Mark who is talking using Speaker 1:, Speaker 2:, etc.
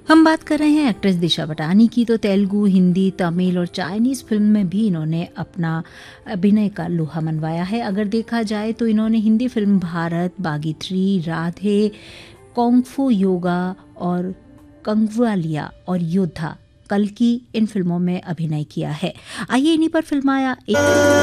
Speaker 1: हम बात कर रहे हैं एक्ट्रेस दिशा पटानी की। तो तेलुगु, हिंदी, तमिल और चाइनीज़ फिल्म में भी इन्होंने अपना अभिनय का लोहा मनवाया है। अगर देखा जाए तो इन्होंने हिंदी फिल्म भारत, बागी 3, राधे, कुंग-फू योगा और कंगवालिया और योद्धा, कल्कि इन फिल्मों में अभिनय किया है। आइए इन्हीं पर फिल्माया एक